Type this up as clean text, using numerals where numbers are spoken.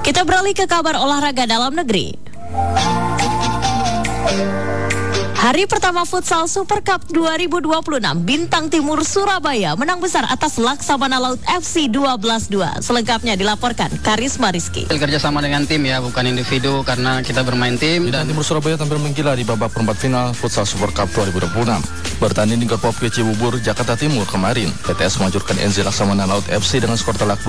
Kita beralih ke kabar olahraga dalam negeri. Hari pertama Futsal Super Cup 2026, Bintang Timur Surabaya menang besar atas Laksamana Laut FC 12-2. Selengkapnya dilaporkan Karisma Rizky. Kerja sama dengan tim ya, bukan individu karena kita bermain tim. Bintang Timur Surabaya tampil menggila di babak perempat final Futsal Super Cup 2026. Bertanding di Gor Popke Cibubur, Jakarta Timur kemarin, PTS menghancurkan NZ Laksamana Laut FC dengan skor telak